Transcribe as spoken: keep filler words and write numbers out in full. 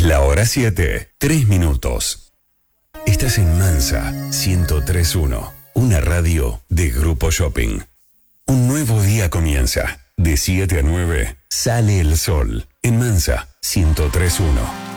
La hora siete, tres minutos. Estás en Mansa ciento tres punto uno, una radio de Grupo Shopping. Un nuevo día comienza. De siete a nueve sale el sol. En Mansa ciento tres punto uno.